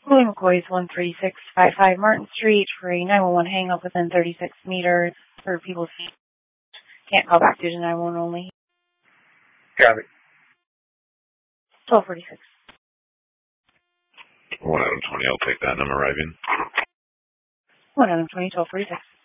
Louis McCoy's 13655 Martin Street for a 911 hang up within 36 meters for people's feet. Can't call back due to 911 only. Copy. 1246. 1 out of 20, I'll take that, and I'm arriving. 1 out of 20, 1246.